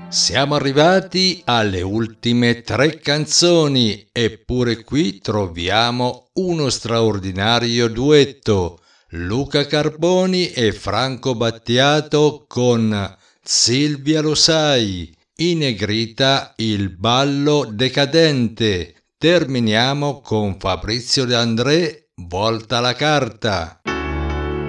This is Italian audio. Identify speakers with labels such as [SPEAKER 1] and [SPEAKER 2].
[SPEAKER 1] Siamo arrivati alle ultime 3 canzoni, eppure qui troviamo uno straordinario duetto. Luca Carboni e Franco Battiato con Silvia lo sai, in negrita il ballo decadente. Terminiamo con Fabrizio De André, Volta la carta.